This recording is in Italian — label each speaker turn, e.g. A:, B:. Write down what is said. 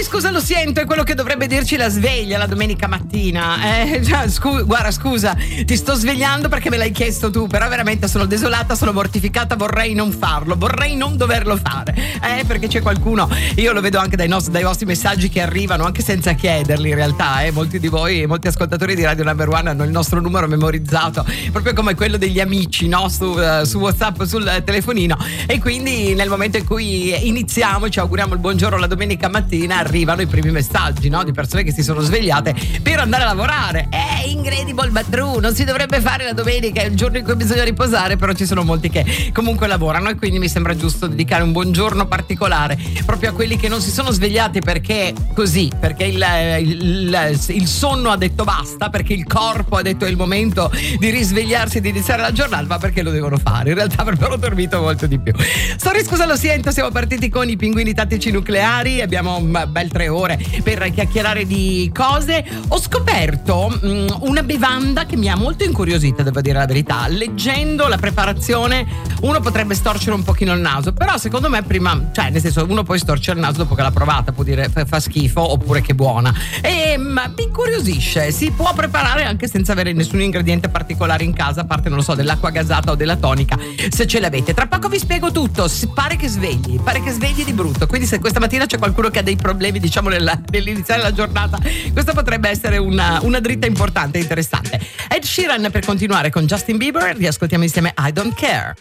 A: Sorry, scusa, lo sento, è quello che dovrebbe dirci la sveglia la domenica mattina. Guarda, scusa, ti sto svegliando perché me l'hai chiesto tu, però veramente sono desolata, sono mortificata, vorrei non farlo, vorrei non doverlo fare. Perché c'è qualcuno, io lo vedo anche dai vostri messaggi che arrivano, anche senza chiederli in realtà. Molti di voi, molti ascoltatori di Radio Number One hanno il nostro numero memorizzato, proprio come quello degli amici, no? Su WhatsApp, sul telefonino. E quindi nel momento in cui iniziamo, ci auguriamo il buongiorno la domenica mattina, arrivano i primi messaggi, no? Di persone che si sono svegliate per andare a lavorare. Incredible but true, non si dovrebbe fare la domenica, è il giorno in cui bisogna riposare, però ci sono molti che comunque lavorano e quindi mi sembra giusto dedicare un buongiorno particolare proprio a quelli che non si sono svegliati perché così, perché il sonno ha detto basta, perché il corpo ha detto è il momento di risvegliarsi e di iniziare la giornata, ma perché lo devono fare? In realtà avrebbero dormito molto di più. Sorry, scusa, lo sento, siamo partiti con i pinguini tattici nucleari, abbiamo un bel 3 ore per chiacchierare di cose. Ho scoperto una bevanda che mi ha molto incuriosita, devo dire la verità. Leggendo la preparazione uno potrebbe storcere un pochino il naso, però secondo me prima, cioè nel senso, uno poi storce il naso dopo che l'ha provata, può dire fa schifo oppure che buona, e mi incuriosisce. Si può preparare anche senza avere nessun ingrediente particolare in casa, a parte, non lo so, dell'acqua gasata o della tonica, se ce l'avete. Tra poco vi spiego tutto. Pare che svegli di brutto, quindi se questa mattina c'è qualcuno che ha dei problemi, diciamo, nell'iniziare la giornata, questa potrebbe essere una dritta importante e interessante. Ed Sheeran per continuare con Justin Bieber, riascoltiamo insieme I Don't Care.